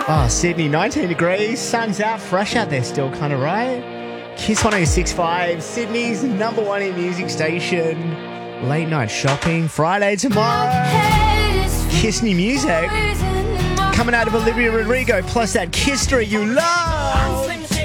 Oh, Sydney, 19 degrees, sun's out, fresh out there still, kind of, right? Kiss 106.5, Sydney's number one in music station. Late night shopping, Friday tomorrow. Kiss new music. Coming out of Olivia Rodrigo, plus that Kisstory you love.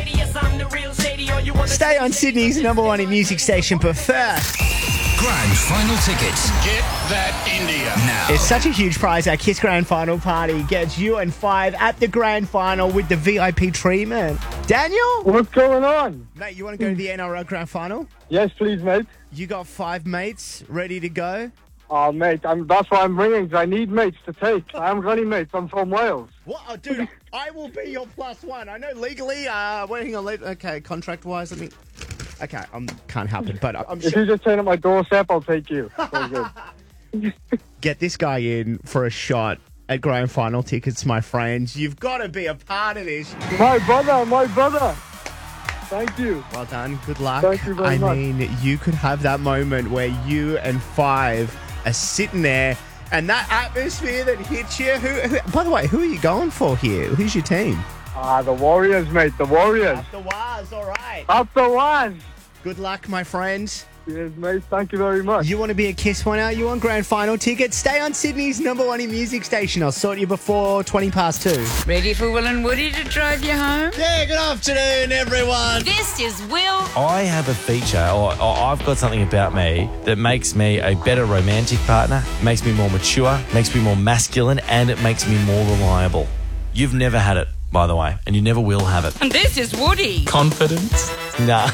Stay on Sydney's number one in music station, but first... Grand Final tickets. Get that India. Now. It's such a huge prize. Our Kiss Grand Final party gets you and 5 at the Grand Final with the VIP treatment. Daniel? What's going on? Mate, you want to go to the NRL Grand Final? Yes, please, mate. You got 5 mates ready to go? Oh, mate, that's why I'm ringing, because I need mates to take. I haven't got any mates. I'm from Wales. What? Oh, dude, I will be your +1. I know legally, working on... Okay, contract-wise, let me... Okay, can't help it, but I'm If sure... you just turn at my doorstep, I'll take you. Very good. Get this guy in for a shot at Grand Final tickets, my friends. You've got to be a part of this. My brother. Thank you. Well done. Good luck. Thank you very much. I mean, you could have that moment where you and 5 are sitting there and that atmosphere that hits you. Who, by the way, who are you going for here? Who's your team? The Warriors, mate. The Warriors. Up the Waz, all right. Up the Waz. Good luck, my friends. Yes, mate. Thank you very much. You want to be a Kiss winner? You want Grand Final tickets? Stay on Sydney's number one in music station. I'll sort you before 2:20. Ready for Will and Woody to drive you home? Yeah, good afternoon, everyone. This is Will. I have a feature, or I've got something about me that makes me a better romantic partner, makes me more mature, makes me more masculine, and it makes me more reliable. You've never had it, by the way, and you never will have it. And this is Woody. Confidence? Nah.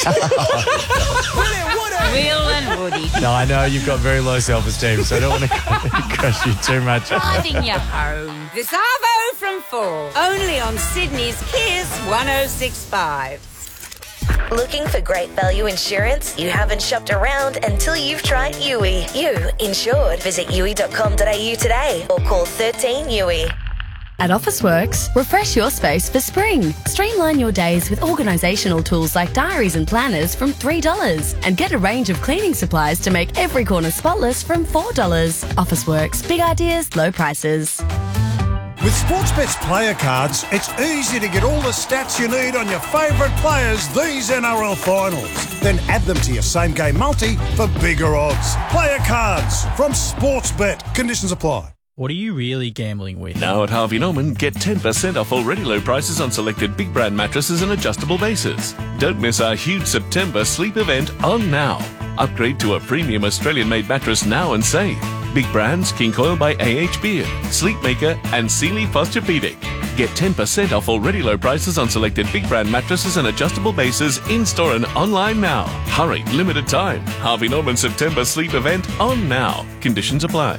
Will and Woody No, I know you've got very low self-esteem, so I don't want to crush you too much. driving you home. This Arvo from 4. Only on Sydney's Kiss 106.5. Looking for great value insurance? You haven't shopped around until you've tried Yui. You insured. Visit yui.com.au today or call 13 Yui. At Officeworks, refresh your space for spring. Streamline your days with organisational tools like diaries and planners from $3 and get a range of cleaning supplies to make every corner spotless from $4. Officeworks, big ideas, low prices. With Sportsbet's player cards, it's easy to get all the stats you need on your favourite players these NRL finals. Then add them to your same-game multi for bigger odds. Player cards from Sportsbet. Conditions apply. What are you really gambling with? Now at Harvey Norman, get 10% off already low prices on selected big brand mattresses and adjustable bases. Don't miss our huge September sleep event on now. Upgrade to a premium Australian-made mattress now and save. Big brands, King Coil by AH Beard, Sleepmaker and Sealy Posturepedic. Get 10% off already low prices on selected big brand mattresses and adjustable bases in-store and online now. Hurry, limited time. Harvey Norman September sleep event on now. Conditions apply.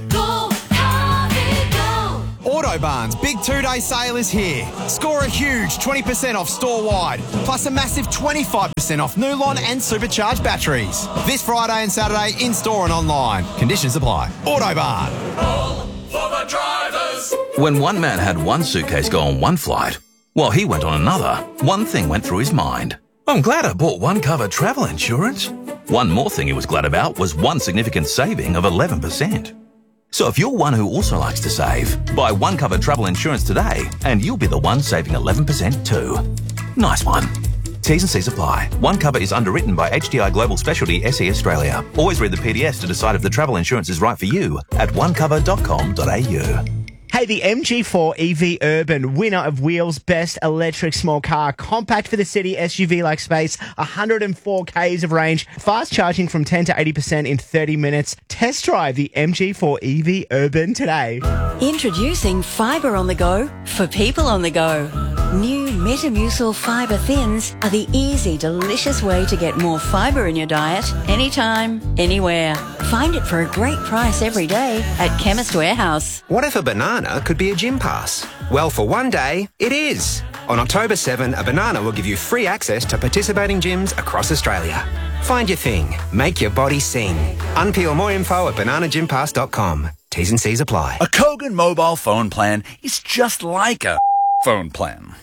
Autobarn's big 2-day sale is here. Score a huge 20% off store-wide, plus a massive 25% off Nulon and supercharged batteries. This Friday and Saturday in-store and online. Conditions apply. Autobarn. All for the drivers. When one man had one suitcase go on one flight, while he went on another, one thing went through his mind. I'm glad I bought one cover travel insurance. One more thing he was glad about was one significant saving of 11%. So if you're one who also likes to save, buy one cover travel insurance today and you'll be the one saving 11% too. Nice one. T's and C's apply. One cover is underwritten by HDI Global Specialty SE Australia. Always read the PDS to decide if the travel insurance is right for you at onecover.com.au. Hey, the MG4 EV Urban, winner of Wheels Best Electric Small Car. Compact for the city, SUV-like space, 104 Ks of range, fast charging from 10 to 80% in 30 minutes. Test drive the MG4 EV Urban today. Introducing Fibre on the Go for people on the go. New Metamucil Fibre Thins are the easy, delicious way to get more fibre in your diet anytime, anywhere. Find it for a great price every day at Chemist Warehouse. What if a banana could be a gym pass? Well, for one day, it is. On October 7, a banana will give you free access to participating gyms across Australia. Find your thing. Make your body sing. Unpeel more info at bananagympass.com. T's and C's apply. A Kogan mobile phone plan is just like a phone plan.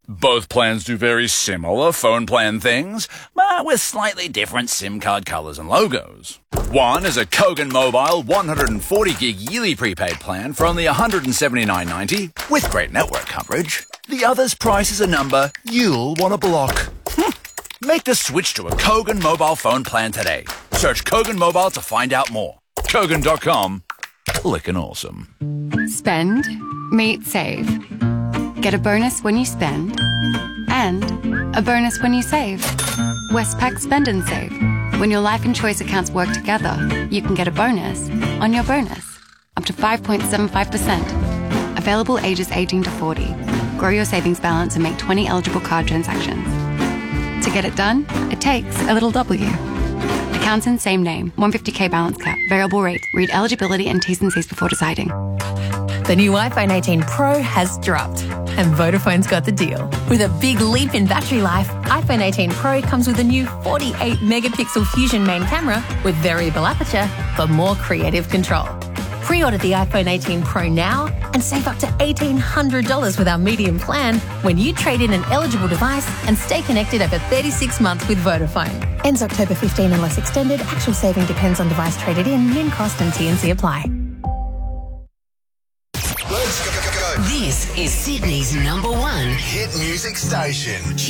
Both plans do very similar phone plan things, but with slightly different SIM card colours and logos. One is a Kogan Mobile 140 gig yearly prepaid plan for only $179.90 with great network coverage. The other's price is a number you'll want to block. Make the switch to a Kogan mobile phone plan today. Search Kogan Mobile to find out more. Kogan.com. Lickin' awesome. Spend, meet, save. Get a bonus when you spend, and a bonus when you save. Westpac Spend and Save. When your life and choice accounts work together, you can get a bonus on your bonus, up to 5.75%. Available ages 18 to 40. Grow your savings balance and make 20 eligible card transactions. To get it done, it takes a little W. Accounts in same name, 150k balance cap, variable rate. Read eligibility and T's and C's before deciding. The new iPhone 18 Pro has dropped, and Vodafone's got the deal. With a big leap in battery life, iPhone 18 Pro comes with a new 48-megapixel Fusion main camera with variable aperture for more creative control. Pre-order the iPhone 18 Pro now and save up to $1,800 with our medium plan when you trade in an eligible device and stay connected over 36 months with Vodafone. Ends October 15 unless extended. Actual saving depends on device traded in. Min cost and T&C apply. This is Sydney's #1 hit music station.